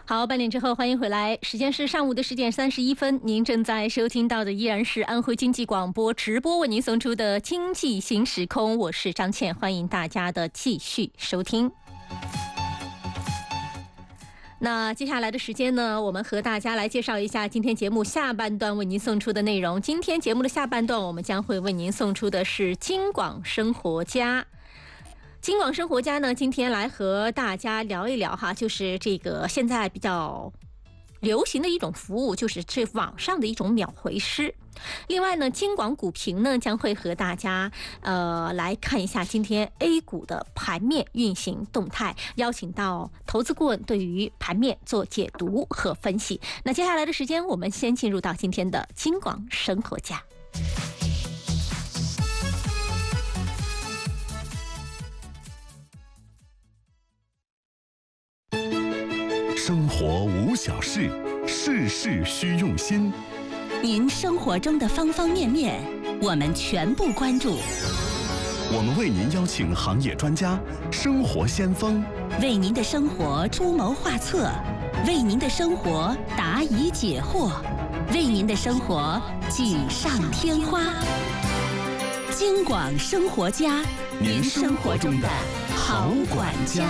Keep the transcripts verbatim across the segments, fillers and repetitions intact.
好，半点之后欢迎回来，时间是上午的十点三十一分，您正在收听到的依然是安徽经济广播直播为您送出的经济新时空，我是张倩，欢迎大家的继续收听。那接下来的时间呢，我们和大家来介绍一下今天节目下半段为您送出的内容。今天节目的下半段，我们将会为您送出的是京广生活家。京广生活家呢，今天来和大家聊一聊哈，就是这个现在比较流行的一种服务，就是这网上的一种秒回师。另外呢，京广股评呢将会和大家呃来看一下今天 A 股的盘面运行动态，邀请到投资顾问对于盘面做解读和分析。那接下来的时间，我们先进入到今天的京广生活家。 生活无小事，事事需用心。 您生活中的方方面面，我们全部关注。 我们为您邀请行业专家、生活先锋， 为您的生活出谋划策，为您的生活答疑解惑，为您的生活锦上添花。京广生活家，您生活中的好管家。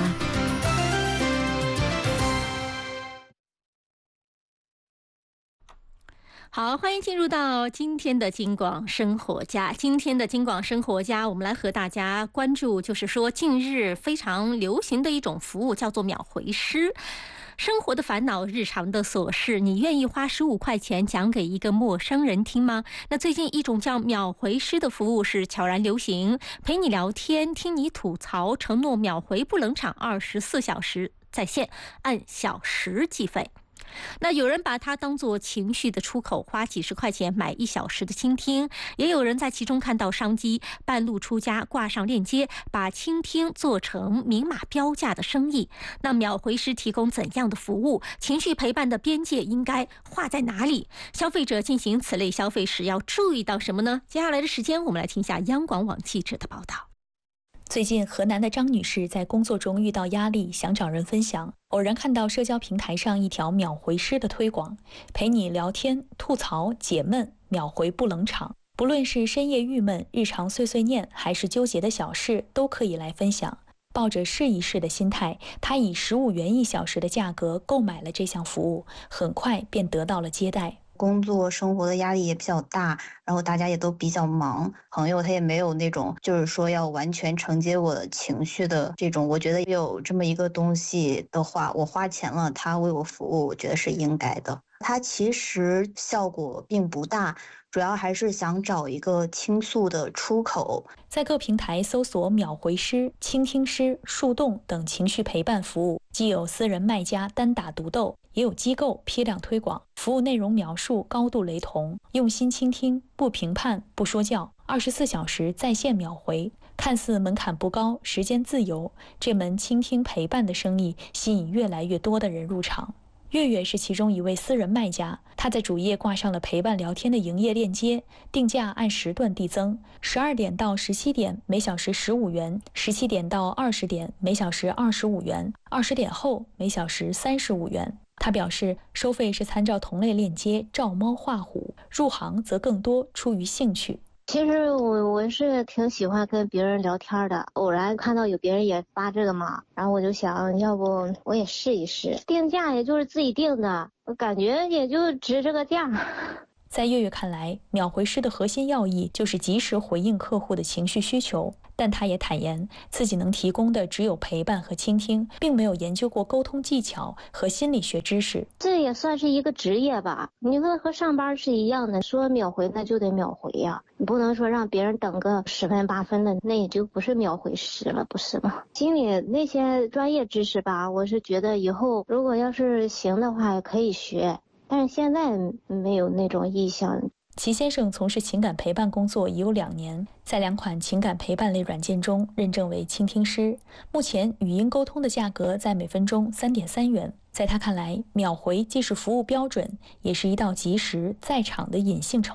好，欢迎进入到今天的京广生活家。今天的京广生活家，我们来和大家关注，就是说近日非常流行的一种服务，叫做秒回师。生活的烦恼，日常的琐事，你愿意花十五块钱讲给一个陌生人听吗？那最近一种叫秒回师的服务是悄然流行，陪你聊天，听你吐槽，承诺秒回不冷场，二十四小时在线，按小时计费。那有人把它当作情绪的出口，花几十块钱买一小时的倾听，也有人在其中看到商机，半路出家，挂上链接，把倾听做成明码标价的生意。那秒回师提供怎样的服务？情绪陪伴的边界应该画在哪里？消费者进行此类消费时要注意到什么呢？接下来的时间，我们来听一下央广网记者的报道。 最近，河南的张女士在工作中遇到压力，想找人分享，偶然看到社交平台上一条秒回师的推广，陪你聊天、吐槽、解闷，秒回不冷场。不论是深夜郁闷、日常碎碎念，还是纠结的小事，都可以来分享。抱着试一试的心态，她以十五元一小时的价格购买了这项服务，很快便得到了接待。 工作生活的压力也比较大，然后大家也都比较忙，朋友他也没有那种就是说要完全承接我的情绪的这种，我觉得有这么一个东西的话，我花钱了，他为我服务，我觉得是应该的。它其实效果并不大，主要还是想找一个倾诉的出口。 在各平台搜索秒回师、倾听师、树洞等情绪陪伴服务，既有私人卖家单打独斗，也有机构批量推广，服务内容描述高度雷同，用心倾听，不评判，不说教，二十四小时在线秒回。看似门槛不高，时间自由，这门倾听陪伴的生意吸引越来越多的人入场。月月是其中一位私人卖家，他在主页挂上了陪伴聊天的营业链接，定价按时段递增，十二点到十七点每小时十五元，十七点到二十点每小时二十五元，二十点后每小时三十五元。他表示，收费是参照同类链接照猫画虎，入行则更多出于兴趣。 其实我我是挺喜欢跟别人聊天的，偶然看到有别人也发这个嘛，然后我就想要不我也试一试，定价也就是自己定的，我感觉也就值这个价。 在月月看来，秒回师的核心要义就是及时回应客户的情绪需求，但他也坦言自己能提供的只有陪伴和倾听，并没有研究过沟通技巧和心理学知识。 这也算是一个职业吧，你说和上班是一样的，说秒回那就得秒回呀，你不能说让别人等个十分八分的，那也就不是秒回师了，不是吗？心理那些专业知识吧，我是觉得以后如果要是行的话可以学，但是现在没有那种意向。 齐先生从事情感陪伴工作已有两年，在两款情感陪伴类软件中认证为倾听师。目前语音沟通的价格在每分钟 三点三元。在他看来，秒回既是服务标准，也是一道及时在场的隐性承诺。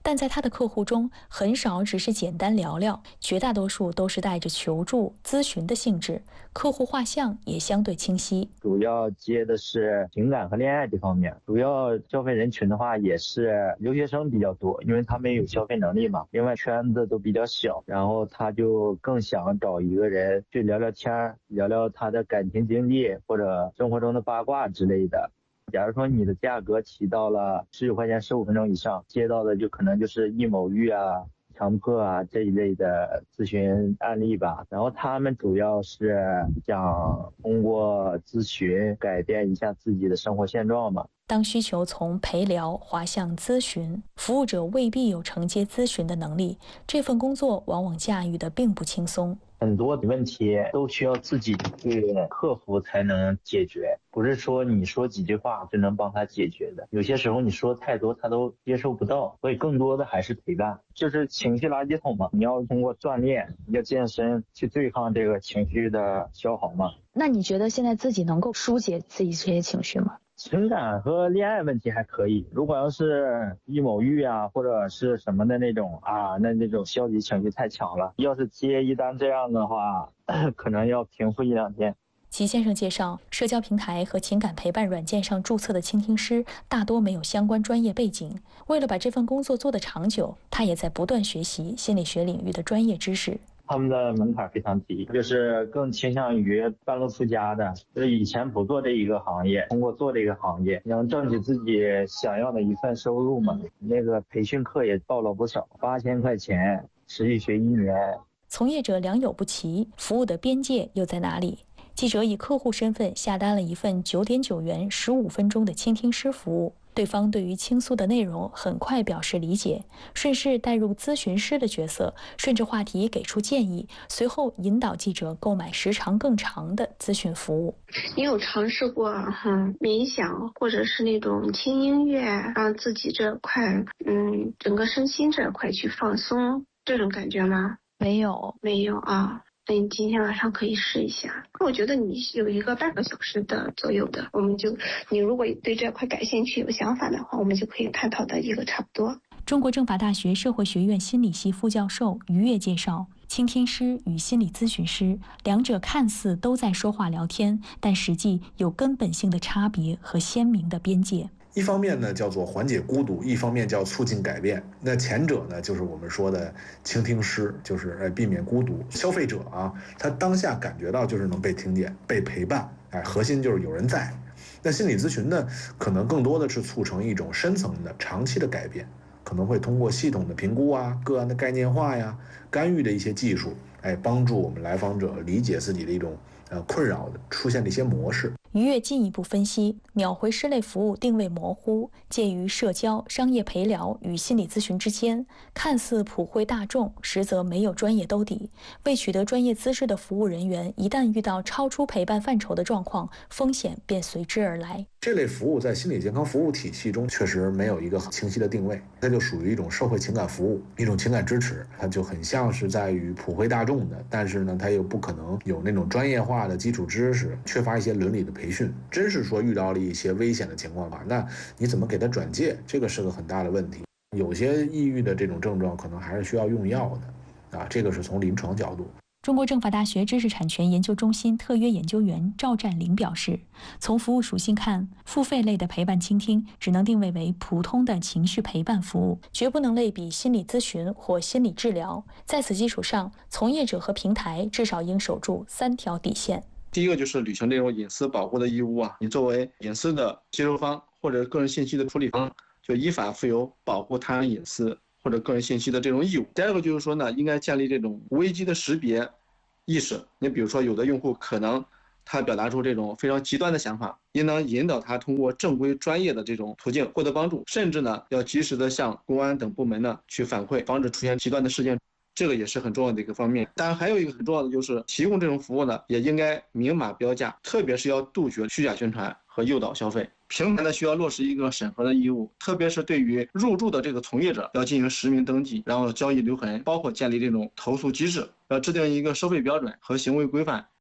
但在他的客户中，很少只是简单聊聊，绝大多数都是带着求助、咨询的性质，客户画像也相对清晰。 主要接的是情感和恋爱这方面，主要消费人群的话也是留学生比较多，因为他们有消费能力嘛，另外圈子都比较小，然后他就更想找一个人去聊聊天，聊聊他的感情经历或者生活中的八卦之类的。假如说你的价格提到了十九块钱十五分钟以上，接到的就可能就是易某玉啊、强迫啊这一类的咨询案例吧。然后他们主要是想通过咨询改变一下自己的生活现状嘛。 当需求从陪聊滑向咨询，服务者未必有承接咨询的能力，这份工作往往驾驭的并不轻松。 很多的问题都需要自己去克服才能解决，不是说你说几句话就能帮他解决的。有些时候你说太多他都接受不到，所以更多的还是陪伴，就是情绪垃圾桶嘛。你要通过锻炼，要健身去对抗这个情绪的消耗嘛。 那你觉得现在自己能够疏解自己这些情绪吗？ 情感和恋爱问题还可以，如果要是易某玉啊或者是什么的那种啊，那那种消极情绪太强了，要是接一单这样的话可能要平复一两天。 齐先生介绍，社交平台和情感陪伴软件上注册的倾听师大多没有相关专业背景，为了把这份工作做得长久，他也在不断学习心理学领域的专业知识。 他们的门槛非常低，就是更倾向于半路出家的，就是以前不做这一个行业，通过做这个行业能挣取自己想要的一份收入嘛。那个培训课也报了不少，八千块钱持续学一年。 从业者良莠不齐，服务的边界又在哪里？记者以客户身份下单了一份九点九元十五分钟的倾听师服务，对方对于倾诉的内容很快表示理解，顺势带入咨询师的角色，顺着话题给出建议，随后引导记者购买时长更长的咨询服务。 你有尝试过嗯冥想或者是那种听音乐，让自己这块嗯整个身心这块去放松这种感觉吗？ 没有， 没有啊。那你今天晚上可以试一下，我觉得你有一个半个小时的左右的，我们就你如果对这块感兴趣有想法的话，我们就可以探讨的一个差不多。 中国政法大学社会学院心理系副教授于越介绍，倾听师与心理咨询师两者看似都在说话聊天，但实际有根本性的差别和鲜明的边界。 一方面呢叫做缓解孤独，一方面叫促进改变。那前者呢就是我们说的倾听师，就是哎避免孤独。消费者啊，他当下感觉到就是能被听见、被陪伴，哎，核心就是有人在。那心理咨询呢，可能更多的是促成一种深层的、长期的改变，可能会通过系统的评估啊、个案的概念化呀、干预的一些技术，哎，帮助我们来访者理解自己的一种呃困扰的出现的一些模式。 于越进一步分析，秒回师类服务定位模糊，介于社交、商业陪聊与心理咨询之间，看似普惠大众，实则没有专业兜底。未取得专业资质的服务人员，一旦遇到超出陪伴范畴的状况，风险便随之而来。 这类服务在心理健康服务体系中确实没有一个很清晰的定位，它就属于一种社会情感服务，一种情感支持，它就很像是在于普惠大众的，但是呢，它又不可能有那种专业化的基础知识，缺乏一些伦理的培训。真是说遇到了一些危险的情况吧，那你怎么给他转介，这个是个很大的问题。有些抑郁的这种症状可能还是需要用药的啊，这个是从临床角度。 中国政法大学知识产权研究中心特约研究员赵占林表示，从服务属性看，付费类的陪伴倾听只能定位为普通的情绪陪伴服务，绝不能类比心理咨询或心理治疗。在此基础上，从业者和平台至少应守住三条底线。 第一个就是履行这种隐私保护的义务啊，你作为隐私的接收方或者个人信息的处理方，就依法负有保护他人隐私或者个人信息的这种义务。第二个就是说呢，应该建立这种危机的识别意识。你比如说，有的用户可能他表达出这种非常极端的想法，应当引导他通过正规专业的这种途径获得帮助，甚至呢要及时的向公安等部门呢去反馈，防止出现极端的事件。这个也是很重要的一个方面。当然还有一个很重要的就是提供这种服务呢，也应该明码标价，特别是要杜绝虚假宣传和诱导消费。平台呢需要落实一个审核的义务，特别是对于入驻的这个从业者要进行实名登记，然后交易留痕，包括建立这种投诉机制，要制定一个收费标准和行为规范。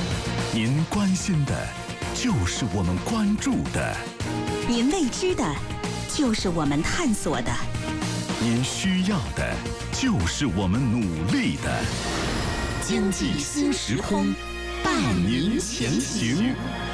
您关心的就是我们关注的， 您未知的就是我们探索的。 您需要的，就是我们努力的。经济新时空，伴您前行。